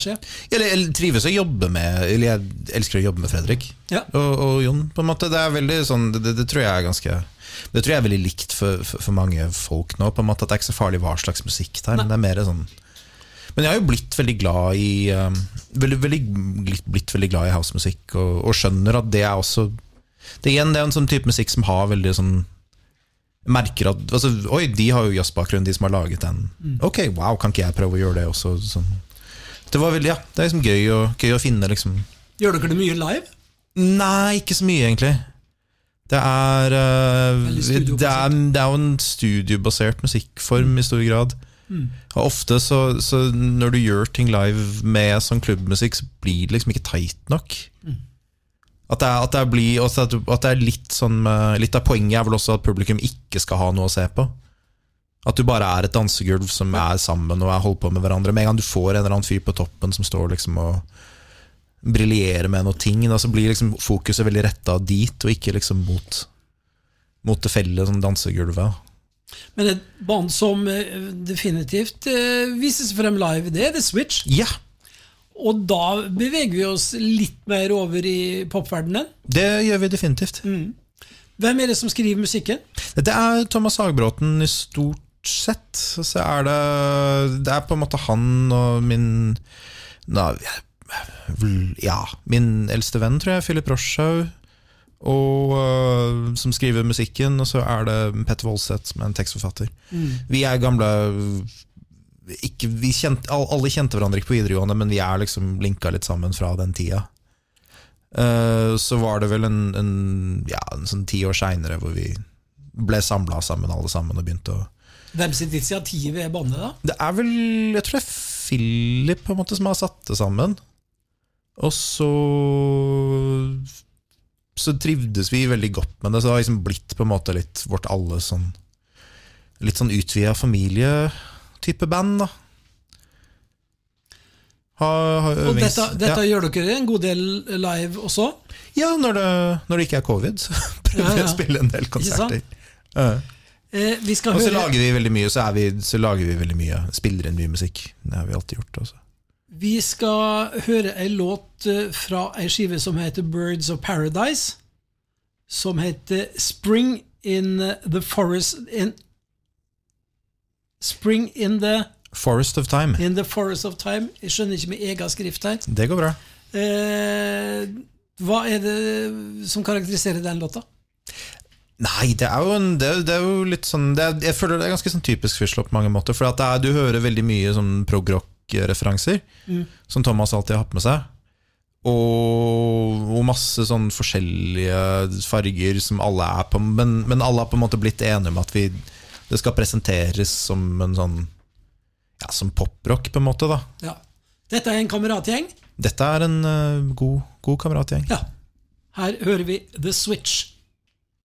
Jeg trives å jobbe med, eller jeg elsker å jobbe med Fredrik og Jon, på en måte. Det veldig sånn, det tror jeg ganske, det tror jeg veldig likt for mange folk nå, på en måte, at det ikke så farlig hva slags musikk det men det mer sånn. Men jeg har jo blitt veldig glad i blitt veldig glad i housemusikk og skjønner at det også det igjen, det en sånn type musikk som har veldig sånn merker at, altså, oi, de har jo jazzbakgrunn, de som har laget den. Ok, wow, kan ikke jeg prøve å gjøre det også? Sånn. Det var veldig, det liksom gøy å finne, liksom. Gjør dere det mye live? Nei, ikke så mye, egentlig. Det er jo en studiobasert musikkform i stor grad. Og ofte så når du gjør ting live med sånn klubbmusikk, så blir det liksom ikke tight nok. At det litt sånn, litt av poenget er vel også at publikum ikke skal ha noe å se på. At du bare et dansegulv som sammen og holdt på med hverandre. Med en gang du får en eller annen fyr på toppen som står liksom og briljerer med noe ting, da, så blir liksom fokuset veldig rettet dit, og ikke liksom mot det felles sånn dansegulvet. Men et band som definitivt vises frem live, det The Switch. Ja. Og da beveger vi oss litt mer over i popverdenen. Det gjør vi definitivt. Hvem det som skriver musikken? Det Thomas Hagbråten i stort sett. Så det på en måte han og min min eldste venn, tror jeg, Philip Roschau, og som skriver musikken, og så det Petter Voldseth som en tekstforfatter. Vi gamle alle kjente hverandre ikke på videregående, men vi liksom linket litt sammen fra den tida. Så var det vel en sånn 10 år senere hvor vi ble samlet sammen alle sammen og begynte å... Hvem sitt initiativ bandet da? Det vel, jeg tror det Philip på en måte som har satt det sammen. Og så trivdes vi veldig godt med det, så det har liksom blitt på en måte litt vårt alle sånn litt sånn utvidet familie-type band da. Og dette gjør dere en god del live også? Ja, når det ikke covid, så prøver vi å spille en del konserter. Og så lager vi veldig mye, så lager vi veldig mye, spiller inn mye musikk. Det har vi alltid gjort også. Vi skal høre en låt fra en skive som heter Birds of Paradise, som heter Spring in the Forest Spring in the Forest of Time. In the Forest of Time. Jeg skjønner ikke med egen skrift her. Det går bra. Hva det som karakteriserer den låta? Nei, det jo litt sånn jeg føler det ganske sånn typisk Fischl på mange måter, for at du hører veldig mye sånn prog-rock-referanser som Thomas alltid har hatt med seg, og masse sånn forskjellige farger som alle på, men alle har på en måte blitt enige om at det skal presenteres som en sånn som poprock på en måte da. Ja. Dette en kameratgjeng? Dette en god kameratgjeng. Ja. Her hører vi The Switch.